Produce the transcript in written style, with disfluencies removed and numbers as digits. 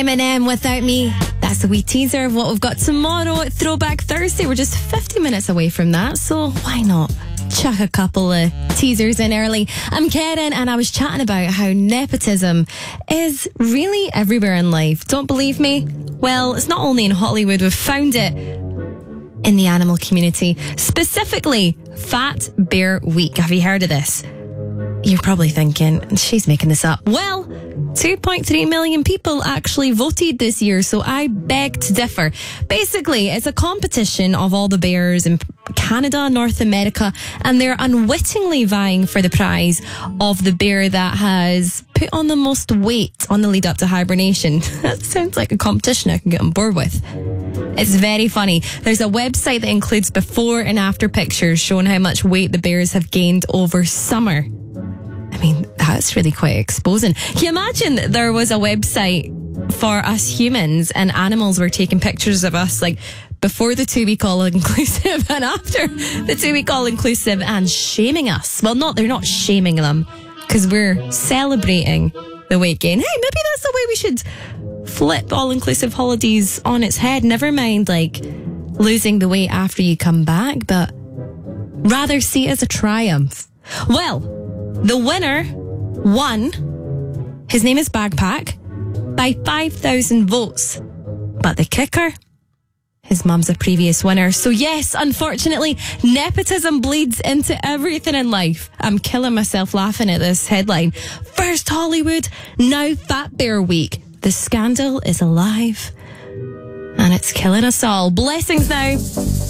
Eminem, Without Me. That's a wee teaser of what we've got tomorrow at Throwback Thursday. We're just 50 minutes away from that, so why not chuck a couple of teasers in early? I'm Karen, and I was chatting about how nepotism is really everywhere in life. Don't believe me? Well, it's not only in Hollywood. We've found it in the animal community, specifically Fat Bear Week. Have you heard of this? You're probably thinking, she's making this up. Well, 2.3 million people actually voted this year, so I beg to differ. Basically, it's a competition of all the bears in Canada, North America, and they're unwittingly vying for the prize of the bear that has put on the most weight on the lead up to hibernation. That sounds like a competition I can get on board with. It's very funny. There's a website that includes before and after pictures showing how much weight the bears have gained over summer. I mean, that's really quite exposing. Can you imagine there was a website for us humans and animals were taking pictures of us, like before the 2-week all-inclusive and after the 2-week all-inclusive, and shaming us? Well, they're not shaming them because we're celebrating the weight gain. Hey, maybe that's the way we should flip all-inclusive holidays on its head. Never mind, like, losing the weight after you come back, but rather see it as a triumph. Well, the winner won. His name is Bagpack by 5,000 votes. But the kicker, his mum's a previous winner. So yes, unfortunately, nepotism bleeds into everything in life. I'm killing myself laughing at this headline. First Hollywood, now Fat Bear Week. The scandal is alive and it's killing us all. Blessings now.